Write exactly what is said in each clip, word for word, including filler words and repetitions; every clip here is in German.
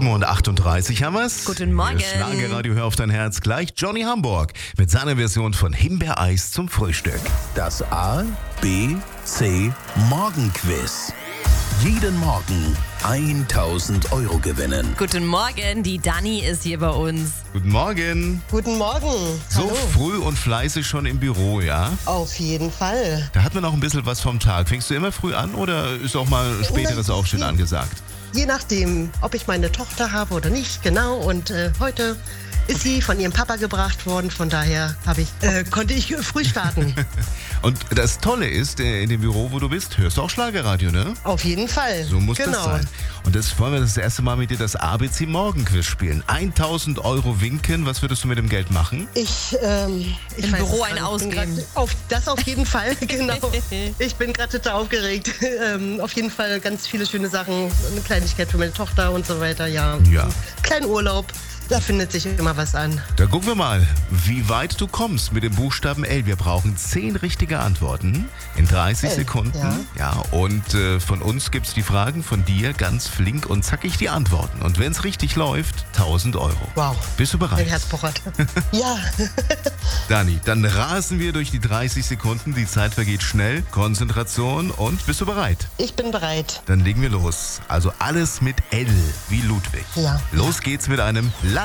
sieben Uhr achtunddreißig haben wir's. Guten Morgen. Hier ist Schlagerradio, hör auf dein Herz. Gleich Johnny Hamburg mit seiner Version von Himbeereis zum Frühstück. Das A, B, C Morgenquiz. Jeden Morgen tausend Euro gewinnen. Guten Morgen, die Dani ist hier bei uns. Guten Morgen. Guten Morgen. So Hallo. früh und fleißig schon im Büro, ja? Auf jeden Fall. Da hat man auch ein bisschen was vom Tag. Fängst du immer früh an oder ist auch mal späteres Na, Aufstehen je- angesagt? Je nachdem, ob ich meine Tochter habe oder nicht, genau. Und äh, heute ist sie von ihrem Papa gebracht worden. Von daher habe ich, äh, konnte ich früh starten. Und das Tolle ist, äh, in dem Büro, wo du bist, hörst du auch Schlagerradio, ne? Auf jeden Fall. So muss genau. das sein. Und das wollen wir das erste Mal mit dir das A B C Morgenquiz spielen. tausend Euro winken. Was würdest du mit dem Geld machen? Ich, ähm, ich Im weiß Büro es einen gar nicht. Ich bin ausgeben. grad- Auf, das auf jeden Fall, genau. Ich bin gerade total aufgeregt. ähm, auf jeden Fall ganz viele schöne Sachen. Eine Kleinigkeit für meine Tochter und so weiter, ja. Ja. Kleinen Urlaub. Da findet sich immer was an. Da gucken wir mal, wie weit du kommst mit dem Buchstaben L. Wir brauchen zehn richtige Antworten in dreißig L, Sekunden. ja. Ja, und äh, von uns gibt es die Fragen, von dir ganz flink und zackig die Antworten. Und wenn es richtig läuft, tausend Euro. Wow. Bist du Mein bereit? Herz pochert. Ja. Dani, dann rasen wir durch die dreißig Sekunden. Die Zeit vergeht schnell. Konzentration und bist du bereit? Ich bin bereit. Dann legen wir los. Also alles mit L wie Ludwig. Ja. Los geht's mit einem Land.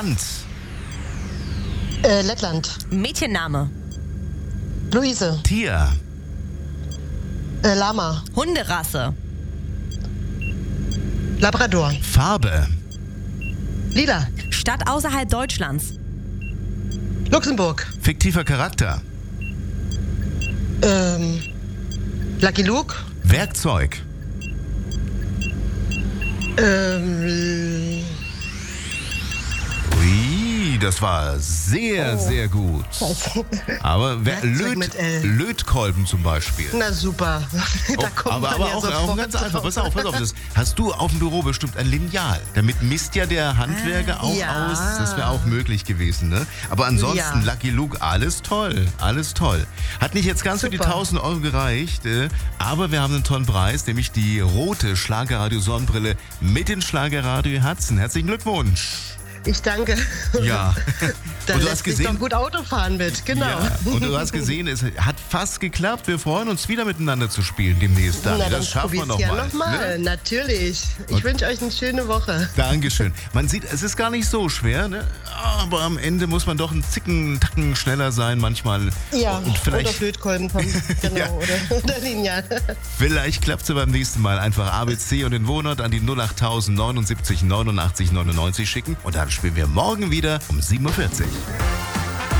Äh, Lettland. Mädchenname. Luise. Tier. Äh, Lama. Hunderasse. Labrador. Farbe. Lila. Stadt außerhalb Deutschlands. Luxemburg. Fiktiver Charakter. Ähm, Lucky Luke. Werkzeug. Ähm, Ui, das war sehr, sehr gut. Aber wer, Werkzeug Löt, mit L. Lötkolben zum Beispiel. na super. Oh, da kommt aber man aber ja auch, auch sofort ganz einfach. drauf. Pass auf, pass auf. Das hast du auf dem Büro bestimmt ein Lineal. Damit misst ja der Handwerker auch ja. aus. Das wäre auch möglich gewesen, ne? Aber ansonsten, Ja. Lucky Luke, alles toll. Alles toll. Hat nicht jetzt ganz für die Super. tausend Euro gereicht, äh, aber wir haben einen tollen Preis, nämlich die rote Schlagerradio-Sonnenbrille mit den Schlagerradio-Herzen. Herzlichen Glückwunsch. Ich danke. Ja. Da Und du lässt hast sich gesehen, doch gut Auto fahren mit, genau. ja, und du hast gesehen, es hat fast geklappt. Wir freuen uns wieder miteinander zu spielen demnächst. Dann. Na, dann Das schaffen wir probier's noch ja mal. noch mal. Ne? Natürlich. Ich Und- wünsche euch eine schöne Woche. Dankeschön. Man sieht, es ist gar nicht so schwer, ne? Aber am Ende muss man doch einen Zicken, einen Tacken schneller sein manchmal. Ja, Und vielleicht, oder Blödkolben kommen. Genau, Ja. oder, oder Lineal. vielleicht klappt es ja beim nächsten Mal. Einfach A B C und den Wohnort an die null acht neunundsiebzig neunundachtzig neunundneunzig schicken. Und dann spielen wir morgen wieder um sieben Uhr vierzig.